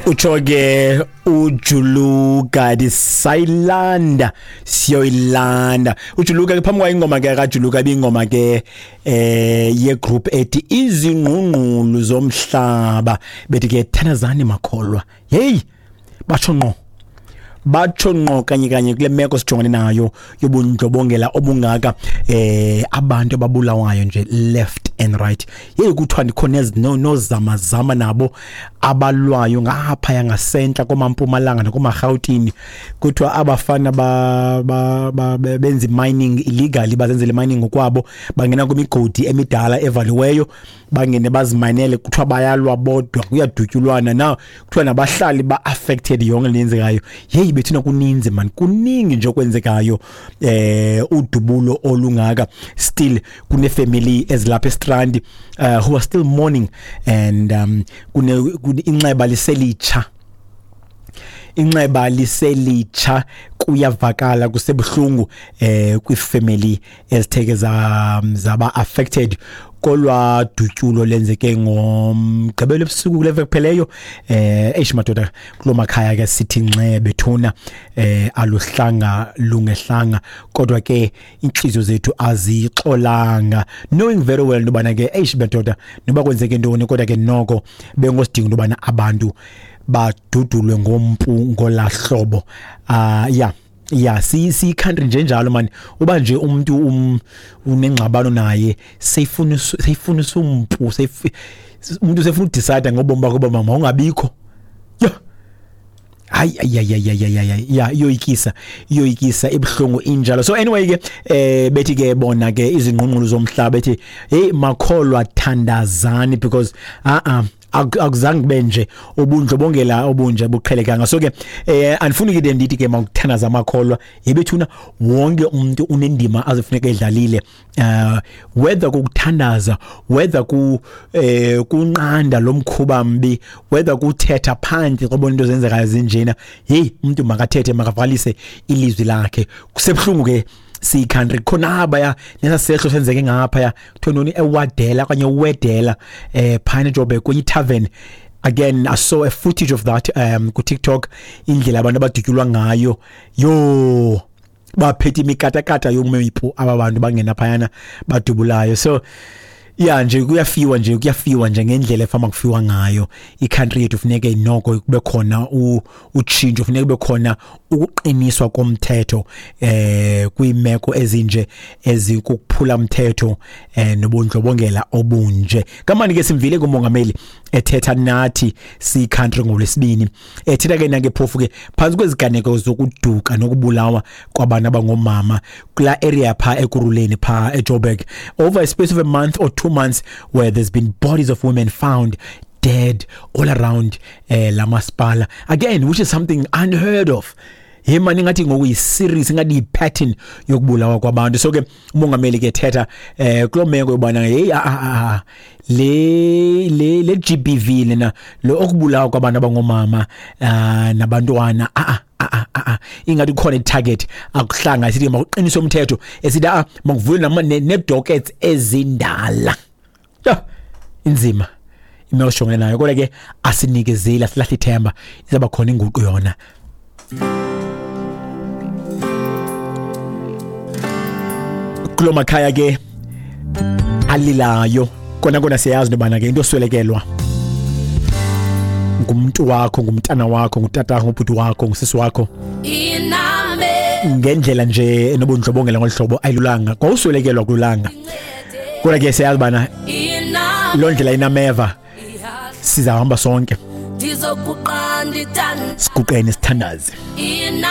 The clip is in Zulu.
Uchoge ujuluka disayilanda siyoyilanda ujuluka ke phambi kwa ingoma ke kaJuluka bingoma ke ye group ethi izingqungqulu zomhlaba bethi ke Thandazani Makholwa hey batsho ngqo kanye kule meko sijongene nayo yobundlobongela obungaka abantu ababulawayo nje left and right hey kuthiwa ndikhona nozama nabo abalwayo ngapha yangasentla koMampumalanga nakoMagautini kuthiwa abafana benza mining illegally bazenzele mining ngokwabo bangena kwimigodi emidala evaliweyo bangene baziminele kuthiwa bayalwa bodwa kuyadutyulwana na kuthiwa nabahlali ba affected yonke lenzekayo hey bethina kuninzi man kuningi nje okwenzekayo udubulo olungaka still kune family ezilapha eStrand who are still mourning and kune inxeba liselicha kuyavakala kusebuhlungu kwifamily ezitheke zaba affected kolwa dutyulo lenzeke ngomgqibelo ebusuku kuleve kupheleyo madoda kulomakhaya ke sithi nxebe thuna aluhlanga lungehlanga kodwa ke inhliziyo zethu azixolanga knowing very well nobana ke madoda noba kwenzeke ntoni kodwa ke noko bengosidinga nobana abantu badudulwe ngompu ngolahlobo si country njenjalo man uba nje umuntu unengxabano naye seyifuna umpu umuntu sefuna decide ngobomi bakho baba ungabikho yoyikisa ebhlungu injalo so anyway ke bethi ke bona ke izingqungqulu zomhlaba bethi hey Makholwa Thandazani because akuzange benje ubundlobongela obunje buqheleka ngaso ke anifuni ke ndithi ke makuthandaza Makholwa yebethuna wonke umuntu unendima azifuneka edlalile whether ukuthandaza whether kunqanda lomkhuba mbi whether kuthetha phandle qobona into zenzekayo zinjena hey umuntu makathethe makavalise ilizwi lakhe kusebhlungu ke si country khona abaya nesasehlo senzeke ngapha ya kuthiwa ewadela kanye uwedela phana Joburg kwi tavern again I saw a footage of that ku TikTok indlela abantu abadutyulwa ngayo baphethe imikatakata yomeyipo ababantu bangena phayana badubulayo so nje kuyafiwa nje ngendlela efama kufiwa ngayo icountry yethu funeka inoko kube khona utshintsho funeka kube khona ukuqiniswa komthetho kwimeko ezinje ezikuphula umthetho nobundlobongela obunje kamani ke simvile kumongameli ethetha nathi si country ngolwesibini ethetha ke nange phofu ke phansi kweziganeko zokuduka nokubulawa kwabantu abangomama kula area pha ekuruleni pha eJoburg over a space of a month or 2 months where there's been bodies of women found dead all around la masipala again which is something unheard of mani ngathi ngokuyiseries ngathi ipattern yokubulawa kwabantu so ke umongameli ke thetha kulomeko yobana hey le GBV lena lo okubulawa kwabantu abangomama nabantwana ingathi khona itarget akuhlanga sithi makuqinisa umthetho esithi makuvule nedockets ezindala inzima imelo shongene nayo kodwa ke asinikezela silahle ithemba izaba khona inguqu yona kulomakhaya ke alilayo kona siyazi nobana ke into oswelekelwa ngumuntu wakho ngumntana wakho ngutata wakho ngubhuti wakho ngusisi wakho ngendlela nje enobundlobongela ngolhlobo ayilulanga kwawuswelekelwa kulanga kodwa ke siyazi bana lo ndlela inameva sizahamba sonke sizokuqanda ithandazwe